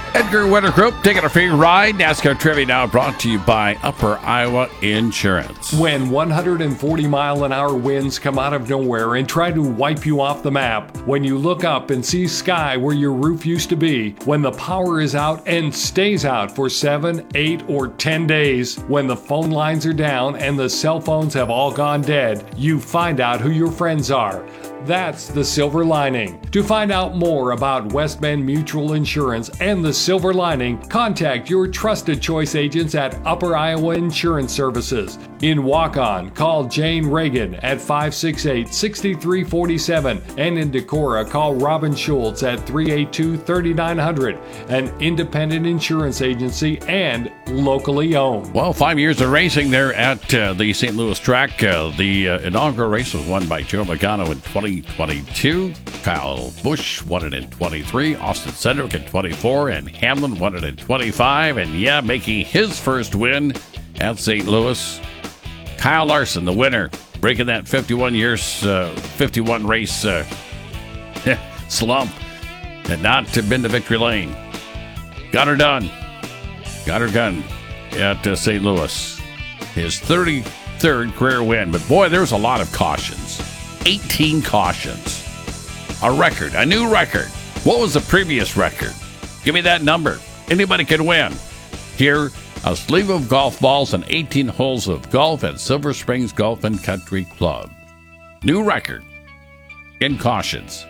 Edgar Wintergroup taking a free ride. NASCAR Trivia now brought to you by Upper Iowa Insurance. When 140-mile-an-hour winds come out of nowhere and try to wipe you off the map, when you look up and see sky where your roof used to be, when the power is out and stays out for 7, 8, or 10 days, when the phone lines are down and the cell phones have all gone dead, you find out who your friends are. That's the silver lining. To find out more about West Bend Mutual Insurance and the silver lining, contact your trusted choice agents at Upper Iowa Insurance Services. In Waukon, call Jane Reagan at 568-6347, and in Decorah, call Robin Schultz at 382-3900, an independent insurance agency and locally owned. Well, 5 years of racing there at the St. Louis track. The inaugural race was won by Joe Logano in 2022. Kyle Busch won it in 23. Austin Cedric in 24. And Hamlin won it in 25. And yeah, making his first win at St. Louis, Kyle Larson, the winner, breaking that 51 race slump and not been to victory lane. Got her done. Got her done at St. Louis. His 33rd career win. But boy, there's a lot of cautions. 18 cautions. A record, a new record. What was the previous record? Give me that number. Anybody can win. Here, a sleeve of golf balls and 18 holes of golf at Silver Springs Golf and Country Club. New record in cautions.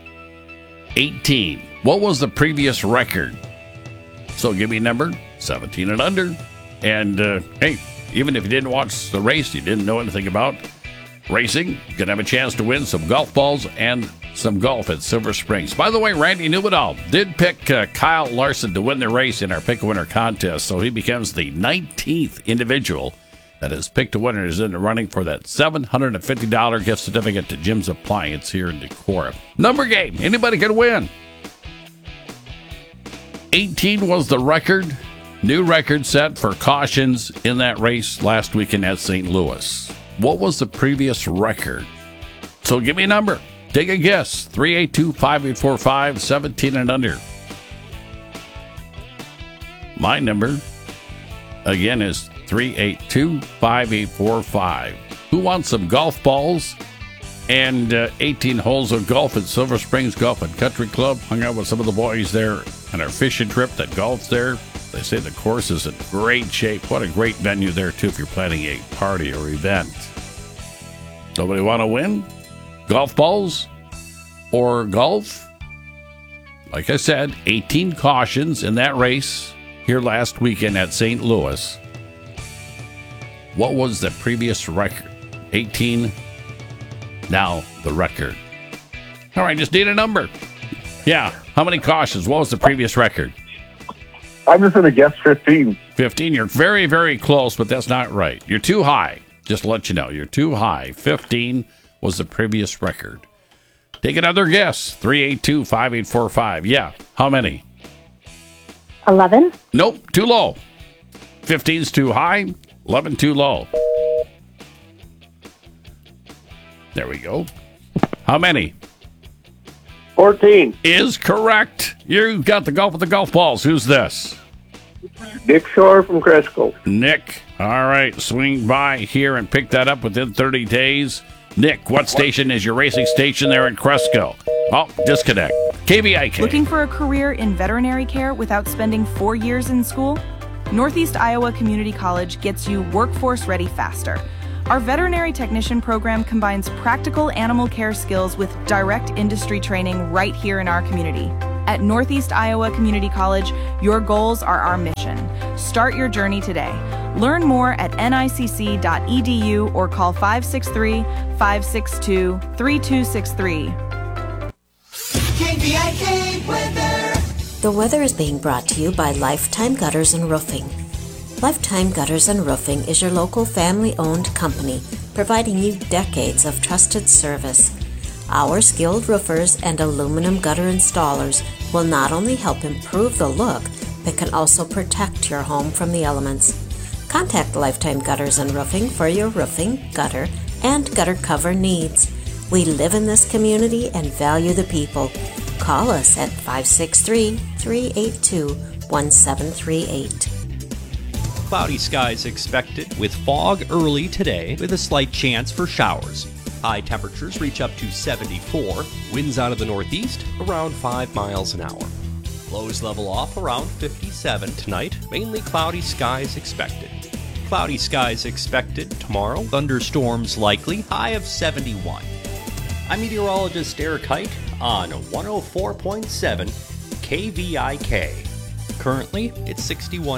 18. What was the previous record? So give me a number, 17 and under. And hey, even if you didn't watch the race, you didn't know anything about racing, you can have a chance to win some golf balls and some golf at Silver Springs. By the way, Randy Newman did pick Kyle Larson to win the race in our Pick a Winner contest, so he becomes the 19th individual that has picked a winner, is in the running for that $750 gift certificate to Jim's Appliance here in Decorah. Number game, anybody can win. 18 was the record. New record set for cautions in that race last weekend at St. Louis. What was the previous record? So give me a number. Take a guess. 382-5845, 17 and under. My number, again, is 382-5845. Who wants some golf balls and 18 holes of golf at Silver Springs Golf and Country Club? Hung out with some of the boys there on our fishing trip that golfs there. They say the course is in great shape. What a great venue there, too, if you're planning a party or event. Nobody want to win? Golf balls or golf? Like I said, 18 cautions in that race here last weekend at St. Louis. What was the previous record? 18, now the record. All right, just need a number. Yeah, how many cautions? What was the previous record? I'm just going to guess 15. 15, you're very, very close, but that's not right. You're too high. Just to let you know, you're too high. 15 was the previous record. Take another guess. 382-5845. Yeah, how many? 11. Nope, too low. 15's too high, 11 too low. There we go. How many? 14. Is correct. You got the golf with the golf balls. Who's this? Nick Shore from Cresco. Nick. All right. Swing by here and pick that up within 30 days. Nick, what station is your racing station there in Cresco? Oh, disconnect. KBIK. Looking for a career in veterinary care without spending 4 years in school? Northeast Iowa Community College gets you workforce ready faster. Our veterinary technician program combines practical animal care skills with direct industry training right here in our community. At Northeast Iowa Community College, your goals are our mission. Start your journey today. Learn more at nicc.edu or call 563-562-3263. KBIK weather. The weather is being brought to you by Lifetime Gutters and Roofing. Lifetime Gutters and Roofing is your local family-owned company, providing you decades of trusted service. Our skilled roofers and aluminum gutter installers will not only help improve the look, but can also protect your home from the elements. Contact Lifetime Gutters and Roofing for your roofing, gutter, and gutter cover needs. We live in this community and value the people. Call us at 563-382-1738. Cloudy skies expected with fog early today with a slight chance for showers. High temperatures reach up to 74. Winds out of the northeast around 5 miles an hour. Lows level off around 57 tonight. Mainly cloudy skies expected. Cloudy skies expected tomorrow. Thunderstorms likely. High of 71. I'm meteorologist Eric Hite on 104.7 KVIK. Currently, it's 61